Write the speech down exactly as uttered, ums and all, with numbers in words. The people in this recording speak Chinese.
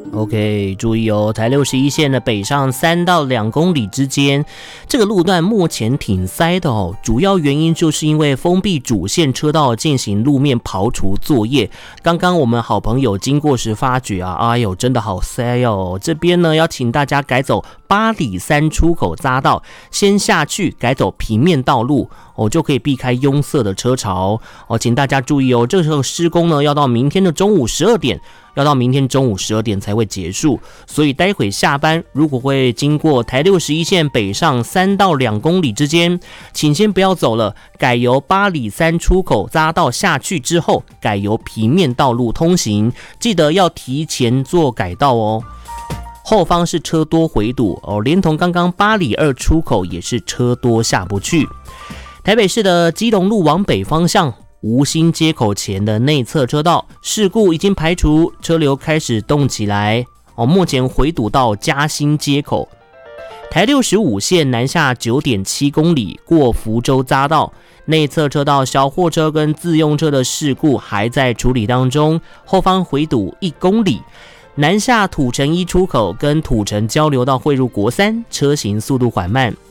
OK， 注意哦，台六十一线的北上三到两公里之间，这个路段目前挺塞的哦。主要原因就是因为封闭主线车道进行路面刨除作业。刚刚我们好朋友经过时发觉啊，哎呦，真的好塞哦。这边呢要请大家改走八里三出口匝道，先下去改走平面道路哦，就可以避开拥塞的车潮哦。请大家注意哦，这时候施工呢要到明天的中午十二点。要到明天中午十二点才会结束，所以待会下班如果会经过台六十一线北上三到两公里之间，请先不要走了，改由八里三出口匝道下去之后，改由平面道路通行，记得要提前做改道哦。后方是车多回堵哦，连同刚刚八里二出口也是车多下不去。台北市的基隆路往北方向。吴兴街口前的内侧车道事故已经排除，车流开始动起来哦。目前回堵到嘉兴街口，台六十五线南下 九点七公里过福州匝道，内侧车道小货车跟自用车的事故还在处理当中，后方回堵一公里。南下土城一出口跟土城交流道汇入国三，车行速度缓慢。